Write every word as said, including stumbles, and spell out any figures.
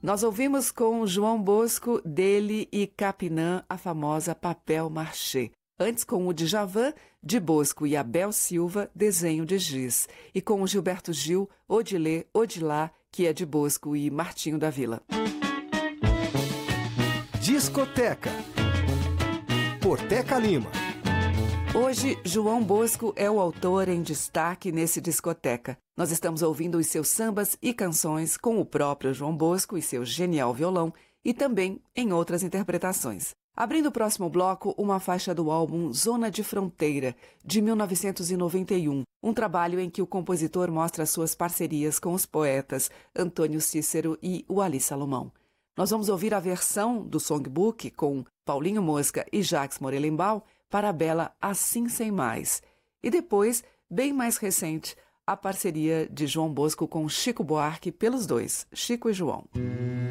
Nós ouvimos com João Bosco, dele e Capinã, a famosa Papel Machê. Antes com o Djavan, de Bosco e Abel Silva, Desenho de Giz. E com o Gilberto Gil, Odilê, Odilá, que é de Bosco e Martinho da Vila. Discoteca. Por Teca Lima. Hoje, João Bosco é o autor em destaque nesse Discoteca. Nós estamos ouvindo os seus sambas e canções com o próprio João Bosco e seu genial violão e também em outras interpretações. Abrindo o próximo bloco, uma faixa do álbum Zona de Fronteira, de mil novecentos e noventa e um, um trabalho em que o compositor mostra suas parcerias com os poetas Antônio Cícero e Uali Salomão. Nós vamos ouvir a versão do songbook com Paulinho Mosca e Jacques Morelenbaum para a bela Assim Sem Mais. E depois, bem mais recente, a parceria de João Bosco com Chico Buarque pelos dois, Chico e João.